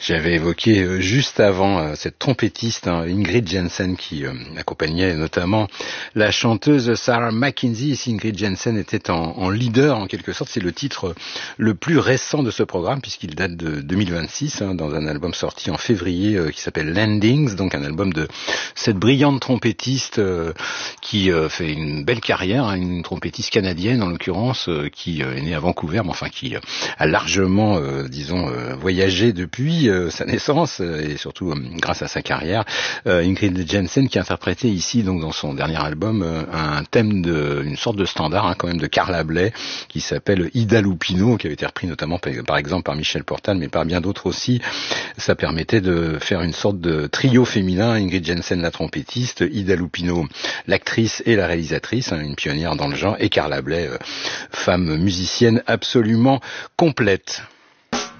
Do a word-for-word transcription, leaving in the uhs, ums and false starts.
J'avais évoqué euh, juste avant euh, cette trompettiste hein, Ingrid Jensen qui euh, accompagnait notamment la chanteuse Sarah McKenzie. Ici, Ingrid Jensen était en, en leader en quelque sorte. C'est le titre le plus récent de ce programme puisqu'il date de deux mille vingt-six hein, dans un album sorti en février euh, qui s'appelle Landings, donc un album de cette brillante trompettiste euh, qui euh, fait une belle carrière, hein, une trompettiste canadienne en l'occurrence euh, qui euh, est née à Vancouver, mais enfin qui euh, a largement, euh, disons, euh, voyagé depuis euh, sa naissance euh, et surtout euh, grâce à sa carrière. Euh, Ingrid Jensen qui a interprété ici donc dans son dernier album euh, un thème de une sorte de standard hein, quand même de Carla Bley qui s'appelle Ida Lupino, qui avait été repris notamment par, par exemple par Michel Portal mais par bien d'autres aussi. Ça permettait de faire une sorte de trio féminin, Ingrid Jensen la trompettiste, Ida Lupino l'actrice et la réalisatrice, hein, une pionnière dans le genre, et Carla Bley, euh, femme musicienne absolument complète.